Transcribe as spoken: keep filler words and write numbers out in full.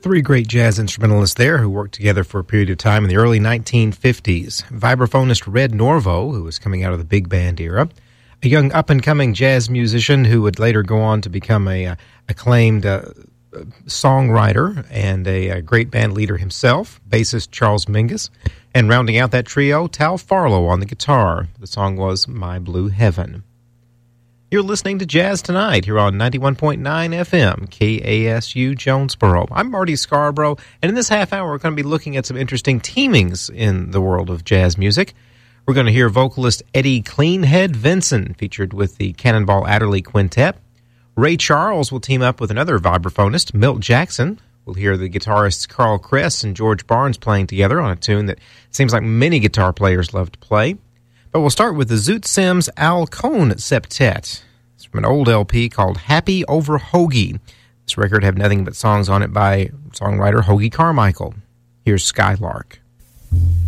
Three great jazz instrumentalists there who worked together for a period of time in the early nineteen fifties. Vibraphonist Red Norvo, who was coming out of the big band era. A young up-and-coming jazz musician who would later go on to become a uh, acclaimed uh, songwriter and a, a great band leader himself, bassist Charles Mingus. And rounding out that trio, Tal Farlow on the guitar. The song was My Blue Heaven. You're listening to Jazz Tonight here on ninety-one point nine F M, K A S U Jonesboro. I'm Marty Scarborough, and in this half hour, we're going to be looking at some interesting teamings in the world of jazz music. We're going to hear vocalist Eddie Cleanhead Vinson, featured with the Cannonball Adderley Quintet. Ray Charles will team up with another vibraphonist, Milt Jackson. We'll hear the guitarists Carl Kress and George Barnes playing together on a tune that seems like many guitar players love to play. But we'll start with the Zoot Sims Al Cohn Septet. It's from an old L P called Happy Over Hoagie. This record had nothing but songs on it by songwriter Hoagie Carmichael. Here's Skylark.